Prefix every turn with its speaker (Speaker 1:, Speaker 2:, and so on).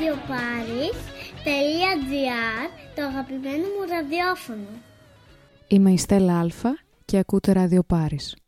Speaker 1: radioparis.gr, το αγαπημένο μου ραδιόφωνο.
Speaker 2: Είμαι η Στέλλα Αλφα και ακούτε Radio Paris.